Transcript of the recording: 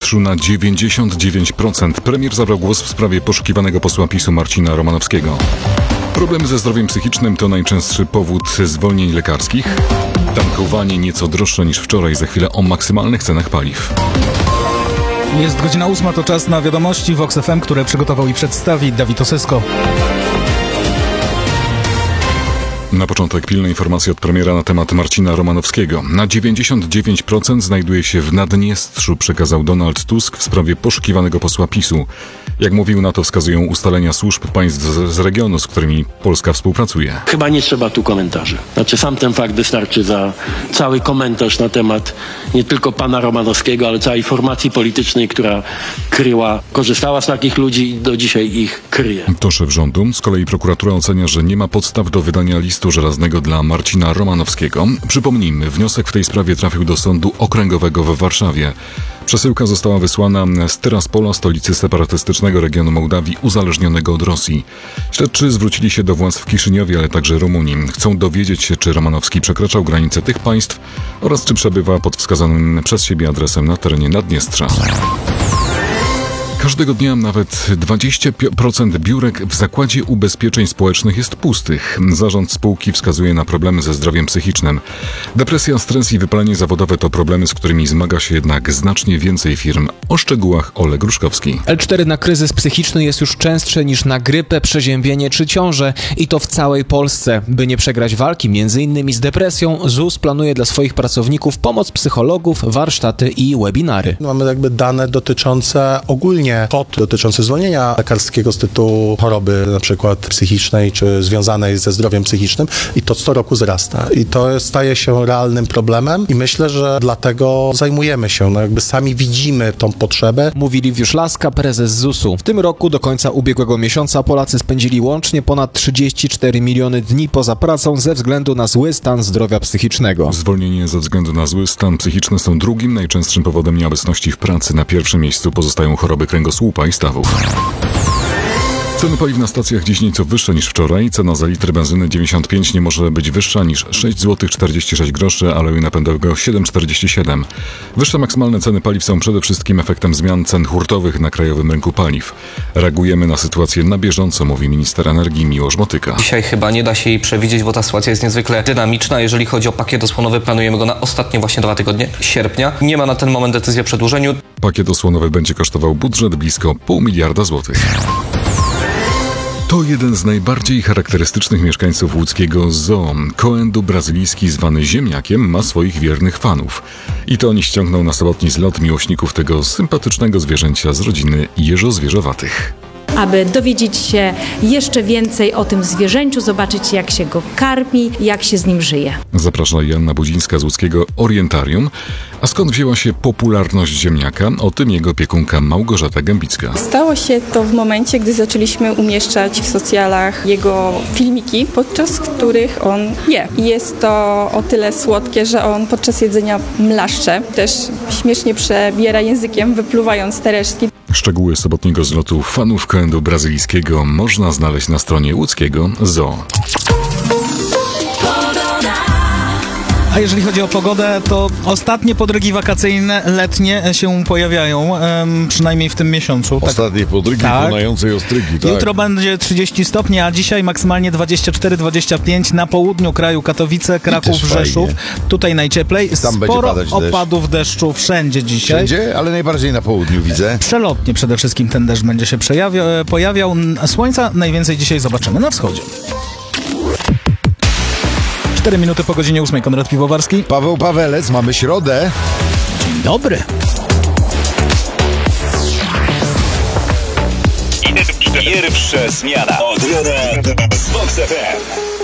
najdniestrszu na 99%. Premier zabrał głos w sprawie poszukiwanego posła PiS-u Marcina Romanowskiego. Problemy ze zdrowiem psychicznym to najczęstszy powód zwolnień lekarskich. Tankowanie nieco droższe niż wczoraj, za chwilę o maksymalnych cenach paliw. Jest godzina 8, to czas na wiadomości Vox FM, które przygotował i przedstawi Dawid Osysko. Na początek pilne informacje od premiera na temat Marcina Romanowskiego. Na 99% znajduje się w Naddniestrzu, przekazał Donald Tusk w sprawie poszukiwanego posła PiS-u. Jak mówił, na to wskazują ustalenia służb państw z regionu, z którymi Polska współpracuje. Chyba nie trzeba tu komentarzy. Sam ten fakt wystarczy za cały komentarz na temat nie tylko pana Romanowskiego, ale całej formacji politycznej, która korzystała z takich ludzi i do dzisiaj ich kryje. To szef rządu. Z kolei prokuratura ocenia, że nie ma podstaw do wydania listu żelaznego dla Marcina Romanowskiego. Przypomnijmy, wniosek w tej sprawie trafił do Sądu Okręgowego w Warszawie. Przesyłka została wysłana z Tyraspola, stolicy separatystycznego regionu Mołdawii uzależnionego od Rosji. Śledczy zwrócili się do władz w Kiszyniowie, ale także Rumunii. Chcą dowiedzieć się, czy Romanowski przekraczał granice tych państw oraz czy przebywa pod wskazanym przez siebie adresem na terenie Naddniestrza. Każdego dnia nawet 20% biurek w Zakładzie Ubezpieczeń Społecznych jest pustych. Zarząd spółki wskazuje na problemy ze zdrowiem psychicznym. Depresja, stres i wypalenie zawodowe to problemy, z którymi zmaga się jednak znacznie więcej firm. O szczegółach Oleg Gruszkowski. L4 na kryzys psychiczny jest już częstsze niż na grypę, przeziębienie czy ciążę i to w całej Polsce. By nie przegrać walki m.in. z depresją, ZUS planuje dla swoich pracowników pomoc psychologów, warsztaty i webinary. Mamy dane dotyczące ogólnie kwot dotyczące zwolnienia lekarskiego z tytułu choroby na przykład psychicznej czy związanej ze zdrowiem psychicznym i to co roku wzrasta. I to staje się realnym problemem i myślę, że dlatego zajmujemy się. Sami widzimy tą potrzebę. Mówi Liwiusz Laska, prezes ZUS-u. W tym roku do końca ubiegłego miesiąca Polacy spędzili łącznie ponad 34 miliony dni poza pracą ze względu na zły stan zdrowia psychicznego. Zwolnienie ze względu na zły stan psychiczny są drugim najczęstszym powodem nieobecności w pracy. Na pierwszym miejscu pozostają choroby kręgosłupa i stawów. Ceny paliw na stacjach dziś nieco wyższe niż wczoraj. Cena za litr benzyny 95 nie może być wyższa niż 6,46 zł, a oleju napędowego 7,47. Wyższe maksymalne ceny paliw są przede wszystkim efektem zmian cen hurtowych na krajowym rynku paliw. Reagujemy na sytuację na bieżąco, mówi minister energii Miłosz Motyka. Dzisiaj chyba nie da się jej przewidzieć, bo ta sytuacja jest niezwykle dynamiczna. Jeżeli chodzi o pakiet osłonowy, planujemy go na ostatnie właśnie 2 tygodnie sierpnia. Nie ma na ten moment decyzji o przedłużeniu. Pakiet osłonowy będzie kosztował budżet blisko 0,5 miliarda złotych. To jeden z najbardziej charakterystycznych mieszkańców łódzkiego zoo. Koendu brazylijski zwany ziemniakiem ma swoich wiernych fanów. I to oni ściągnął na sobotni zlot miłośników tego sympatycznego zwierzęcia z rodziny jeżozwierzowatych. Aby dowiedzieć się jeszcze więcej o tym zwierzęciu, zobaczyć jak się go karmi, jak się z nim żyje. Zaprasza Joanna Budzińska z łódzkiego Orientarium. A skąd wzięła się popularność ziemniaka? O tym jego opiekunka Małgorzata Gębicka. Stało się to w momencie, gdy zaczęliśmy umieszczać w socjalach jego filmiki, podczas których on je. Jest to o tyle słodkie, że on podczas jedzenia mlaszcze. Też śmiesznie przebiera językiem, wypluwając te resztki. Szczegóły sobotniego zlotu fanów koendu brazylijskiego można znaleźć na stronie łódzkiego zoo. A jeżeli chodzi o pogodę, to ostatnie podrygi wakacyjne, letnie się pojawiają, przynajmniej w tym miesiącu. Ostatnie podrygi, konającej ostrygi, tak. Jutro będzie 30 stopni, a dzisiaj maksymalnie 24-25 na południu kraju, Katowice, Kraków, Rzeszów. Fajnie. Tutaj najcieplej. Tam sporo opadów deszczu wszędzie dzisiaj. Wszędzie, ale najbardziej na południu widzę. Przelotnie przede wszystkim ten deszcz będzie się pojawiał. Słońca najwięcej dzisiaj zobaczymy na wschodzie. 4 minuty po godzinie 8. Konrad Piwowarski. Paweł Pawelec, mamy środę. Dzień dobry. Pierwsza zmiana od rana z Vox FM.